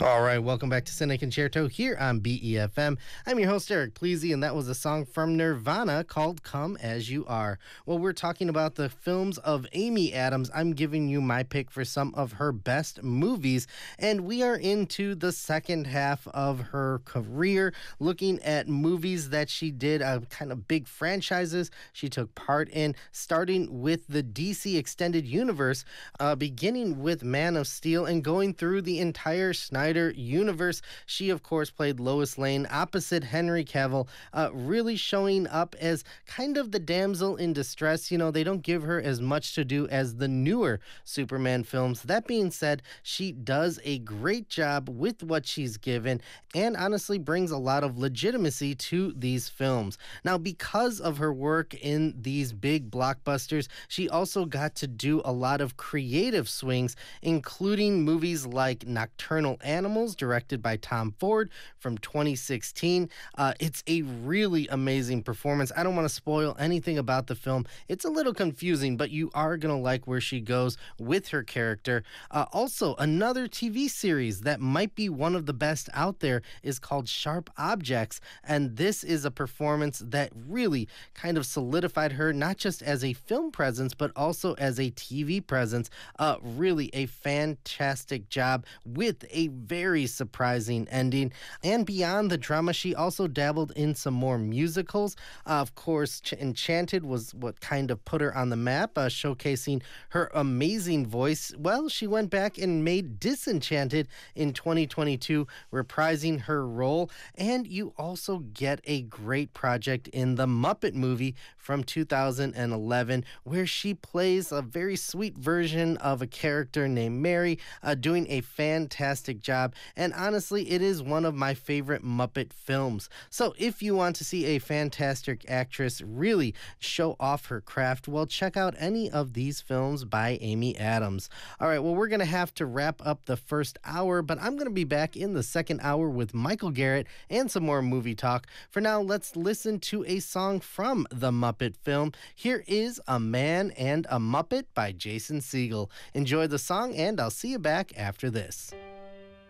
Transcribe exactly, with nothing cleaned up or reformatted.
All right, welcome back to Cine Concerto here on B E F M. I'm your host, Eric Pleasy, and that was a song from Nirvana called Come As You Are. Well, we're talking about the films of Amy Adams. I'm giving you my pick for some of her best movies, and we are into the second half of her career, looking at movies that she did, uh, kind of big franchises she took part in, starting with the D C Extended Universe, uh, beginning with Man of Steel and going through the entire Snyder universe. She, of course, played Lois Lane opposite Henry Cavill, uh, really showing up as kind of the damsel in distress. You know, they don't give her as much to do as the newer Superman films. That being said, she does a great job with what she's given and honestly brings a lot of legitimacy to these films. Now, because of her work in these big blockbusters, she also got to do a lot of creative swings, including movies like Nocturnal Animals, directed by Tom Ford from twenty sixteen. Uh, it's a really amazing performance. I don't want to spoil anything about the film. It's a little confusing, but you are going to like where she goes with her character. Uh, also, another T V series that might be one of the best out there is called Sharp Objects, and this is a performance that really kind of solidified her, not just as a film presence, but also as a T V presence. Uh, really a fantastic job with a very surprising ending. And beyond the drama, she also dabbled in some more musicals. Uh, of course, Ch- Enchanted was what kind of put her on the map, uh, showcasing her amazing voice. Well, she went back and made Disenchanted in twenty twenty-two, reprising her role. And you also get a great project in The Muppet Movie from two thousand eleven, where she plays a very sweet version of a character named Mary, uh, doing a fantastic job. And honestly, it is one of my favorite Muppet films. So if you want to see a fantastic actress really show off her craft, well, check out any of these films by Amy Adams. All right, well, we're going to have to wrap up the first hour, but I'm going to be back in the second hour with Michael Garrett and some more movie talk. For now, let's listen to a song from the Muppet film. Here is A Man and a Muppet by Jason Segel. Enjoy the song, and I'll see you back after this.